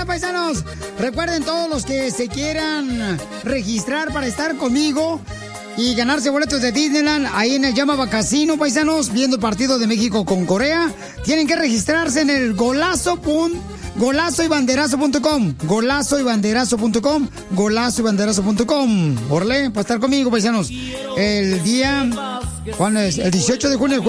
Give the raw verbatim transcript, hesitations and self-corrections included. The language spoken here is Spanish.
bueno, paisanos, recuerden todos los que se quieran registrar para estar conmigo y ganarse boletos de Disneyland ahí en el Yamaba Casino, paisanos, viendo el partido de México con Corea. Tienen que registrarse en el golazo punto com. Golazo y banderazo punto com, golazo y banderazo punto com, golazo y banderazo punto com. Orle, para estar conmigo, paisanos. El día, ¿cuándo es? El dieciocho de junio.